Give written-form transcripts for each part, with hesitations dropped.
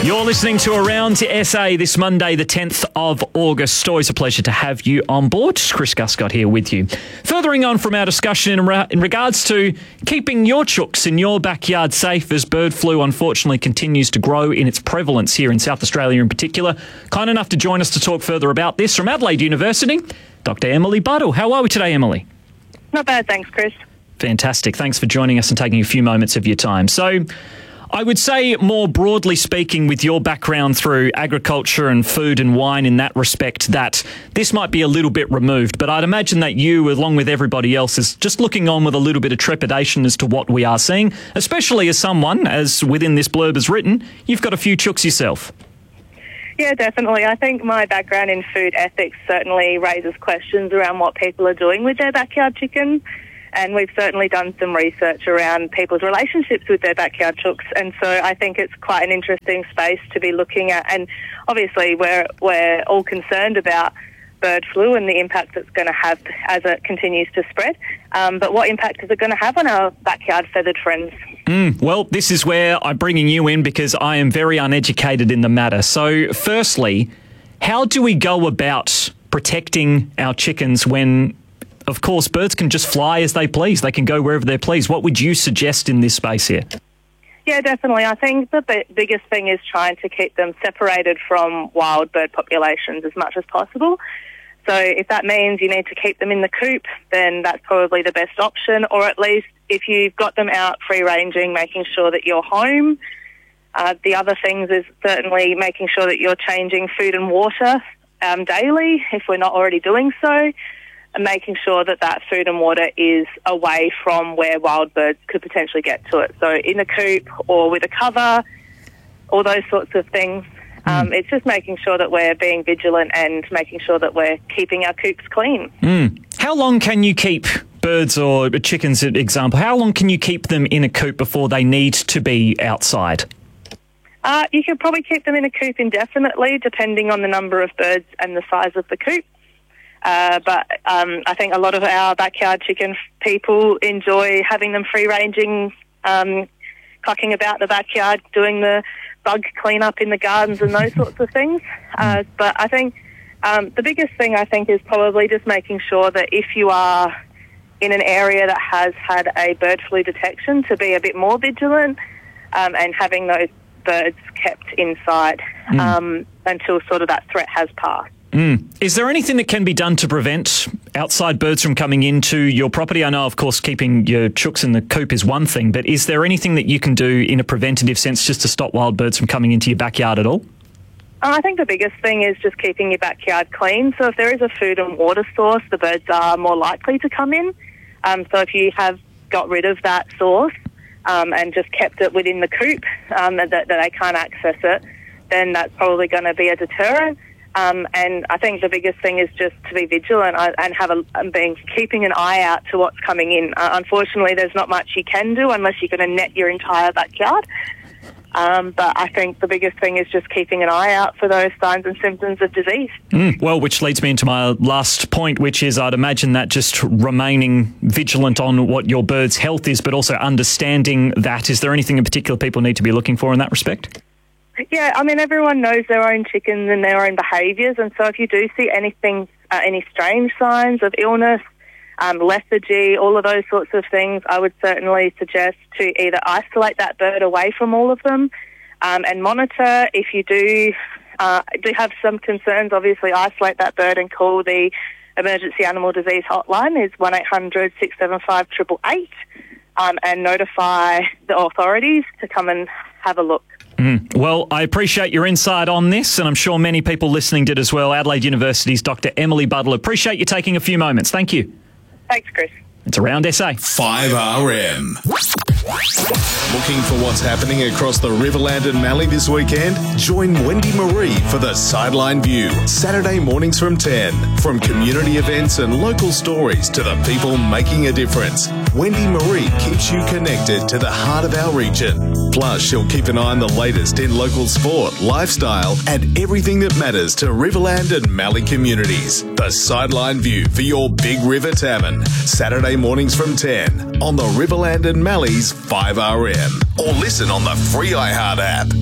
You're listening to Around SA this Monday, the 10th of August. Always a pleasure to have you on board. Chris Guscott here with you. Furthering on from our discussion in regards to keeping your chooks in your backyard safe as bird flu unfortunately continues to grow in its prevalence here in South Australia in particular. Kind enough to join us to talk further about this from Adelaide University, Dr. Emily Buddle. How are we today, Emily? Not bad, thanks, Chris. Fantastic. Thanks for joining us and taking a few moments of your time. So, I would say, more broadly speaking, with your background through agriculture and food and wine in that respect, that this might be a little bit removed, but I'd imagine that you, along with everybody else, is just looking on with a little bit of trepidation as to what we are seeing, especially as someone, as within this blurb is written, you've got a few chooks yourself. Yeah, definitely. I think my background in food ethics certainly raises questions around what people are doing with their backyard chickens. And we've certainly done some research around people's relationships with their backyard chooks. And so I think it's quite an interesting space to be looking at. And obviously we're all concerned about bird flu and the impact it's going to have as it continues to spread. But what impact is it going to have on our backyard feathered friends? Well, this is where I'm bringing you in because I am very uneducated in the matter. So firstly, how do we go about protecting our chickens when, of course, birds can just fly as they please? They can go wherever they please. What would you suggest in this space here? Yeah, definitely. I think the biggest thing is trying to keep them separated from wild bird populations as much as possible. So if that means you need to keep them in the coop, then that's probably the best option. Or at least if you've got them out free-ranging, making sure that you're home. The other things is certainly making sure that you're changing food and water daily, if we're not already doing so, and making sure that that food and water is away from where wild birds could potentially get to it. So in a coop or with a cover, all those sorts of things. It's just making sure that we're being vigilant and making sure that we're keeping our coops clean. How long can you keep birds or chickens, for example, how long can you keep them in a coop before they need to be outside? You could probably keep them in a coop indefinitely, depending on the number of birds and the size of the coop. But I think a lot of our backyard chicken people enjoy having them free-ranging, clucking about the backyard, doing the bug clean-up in the gardens and those sorts of things. But I think the biggest thing, I think, is probably just making sure that if you are in an area that has had a bird flu detection, to be a bit more vigilant and having those birds kept inside until sort of that threat has passed. Is there anything that can be done to prevent outside birds from coming into your property? I know, of course, keeping your chooks in the coop is one thing, but is there anything that you can do in a preventative sense just to stop wild birds from coming into your backyard at all? I think the biggest thing is just keeping your backyard clean. So if there is a food and water source, the birds are more likely to come in. So if you have got rid of that source and just kept it within the coop, that they can't access it, then that's probably going to be a deterrent. And I think the biggest thing is just to be vigilant and keeping an eye out to what's coming in. Unfortunately, there's not much you can do unless you're going to net your entire backyard. But I think the biggest thing is just keeping an eye out for those signs and symptoms of disease. Well, which leads me into my last point, which is I'd imagine that just remaining vigilant on what your bird's health is, but also understanding that. Is there anything in particular people need to be looking for in that respect? Yeah, I mean, everyone knows their own chickens and their own behaviours, and so if you do see anything, any strange signs of illness, lethargy, all of those sorts of things, I would certainly suggest to either isolate that bird away from all of them and monitor. If you do have some concerns, obviously isolate that bird and call the Emergency Animal Disease Hotline, is 1800 675 888, and notify the authorities to come and have a look. Well, I appreciate your insight on this, and I'm sure many people listening did as well. Adelaide University's Dr. Emily Buddle. Appreciate you taking a few moments. Thank you. Thanks, Chris. It's Around SA. 5RM. Looking for what's happening across the Riverland and Mallee this weekend? Join Wendy Marie for the Sideline View, Saturday mornings from 10. From community events and local stories to the people making a difference, Wendy Marie keeps you connected to the heart of our region. Plus, she'll keep an eye on the latest in local sport, lifestyle, and everything that matters to Riverland and Mallee communities. The Sideline View for your Big River Tamman, Saturday mornings from 10 on the Riverland and Mallee's 5RM, or listen on the free iHeart app.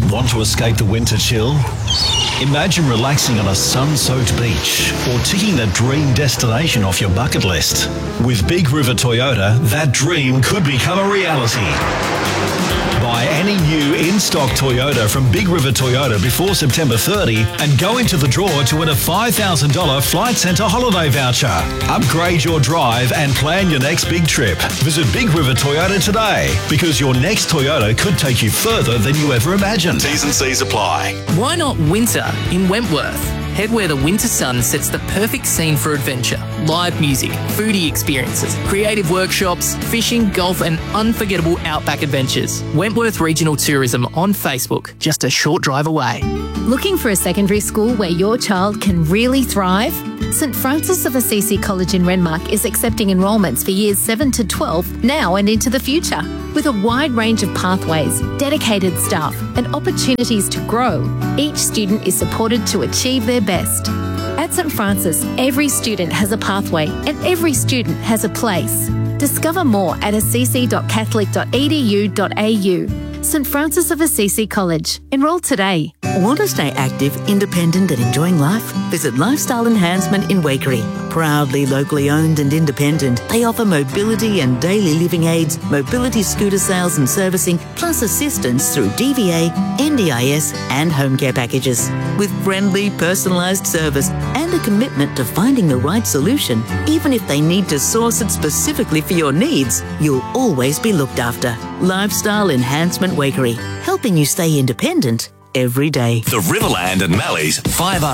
Want to escape the winter chill? Imagine relaxing on a sun-soaked beach or ticking that dream destination off your bucket list. With Big River Toyota, that dream could become a reality. Buy any new in-stock Toyota from Big River Toyota before September 30 and go into the draw to win a $5,000 Flight Centre holiday voucher. Upgrade your drive and plan your next big trip. Visit Big River Toyota today, because your next Toyota could take you further than you ever imagined. T's and C's apply. Why not winter in Wentworth? Head where the winter sun sets the perfect scene for adventure. Live music, foodie experiences, creative workshops, fishing, golf and unforgettable outback adventures. Wentworth Regional Tourism on Facebook, just a short drive away. Looking for a secondary school where your child can really thrive? St Francis of Assisi College in Renmark is accepting enrolments for years 7 to 12 now and into the future. With a wide range of pathways, dedicated staff and opportunities to grow, each student is supported to achieve their best. At St Francis, every student has a pathway and every student has a place. Discover more at assisi.catholic.edu.au. St Francis of Assisi College. Enrol today. Want to stay active, independent and enjoying life? Visit Lifestyle Enhancement in Waikerie. Proudly locally owned and independent, they offer mobility and daily living aids, mobility scooter sales and servicing, plus assistance through DVA, NDIS and home care packages. With friendly, personalised service and a commitment to finding the right solution, even if they need to source it specifically for your needs, you'll always be looked after. Lifestyle Enhancement Waikerie, helping you stay independent every day. The Riverland and Mallee's 5